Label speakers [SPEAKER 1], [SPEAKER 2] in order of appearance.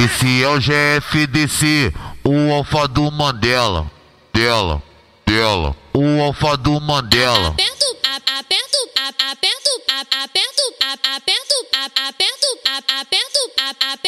[SPEAKER 1] Esse é o GFDC, o alfa do Mandela. O alfa do Mandela.
[SPEAKER 2] Aperto, aperto, aperto, aperto, aperto, aperto, aperto, aperto, aperto.